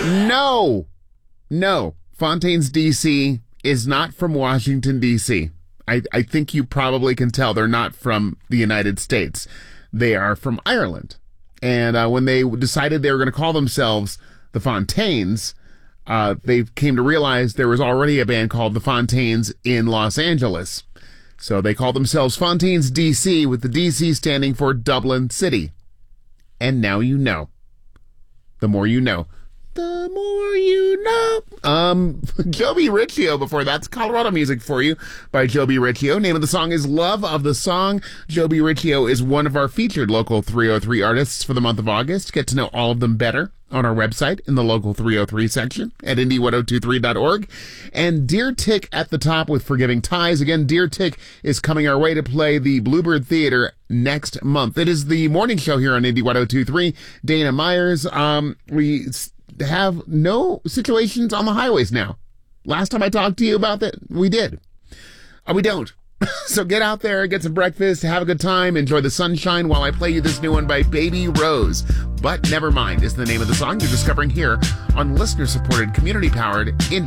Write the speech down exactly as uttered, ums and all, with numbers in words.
No, no. Fontaines, D C is not from Washington, D C I, I think you probably can tell they're not from the United States. They are from Ireland. And uh, when they decided they were going to call themselves the Fontaines, uh, they came to realize there was already a band called the Fontaines in Los Angeles. So they called themselves Fontaines, D C, with the D C standing for Dublin City. And now you know. The more you know. The more you know. Um, Joby Riccio before that's Colorado music for you by Joby Riccio. Name of the song is Love of the Song. Joby Riccio is one of our featured Local three oh three artists for the month of August. Get to know all of them better on our website in the Local three oh three section at indie ten twenty-three dot org. And Deer Tick at the top with Forgiving Ties. Again, Deer Tick is coming our way to play the Bluebird Theater next month. It is the morning show here on Indie ten twenty-three. Dana Myers. Um, we have no situations on the highways now. Last time I talked to you about that, we did. Uh, we don't. So get out there, get some breakfast, have a good time, enjoy the sunshine while I play you this new one by Baby Rose. But Never Mind is the name of the song you're discovering here on listener-supported, community-powered Indie